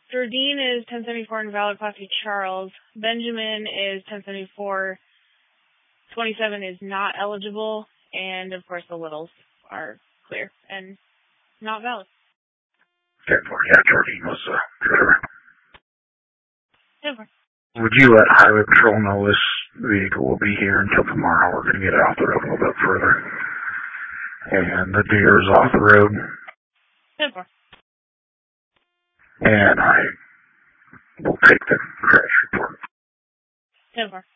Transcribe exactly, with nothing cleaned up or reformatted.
Jordine is ten seventy-four invalid, Class B Charles. Benjamin is ten seventy-four. twenty-seven is not eligible. And, of course, the littles are clear and not valid. ten four, yeah, Jordine was the uh, driver. ten four. Would you let Highway Patrol know this vehicle will be here until tomorrow? We're going to get it off the road a little bit further. And the deer is off the road. ten four. And I will take the crash report. ten four.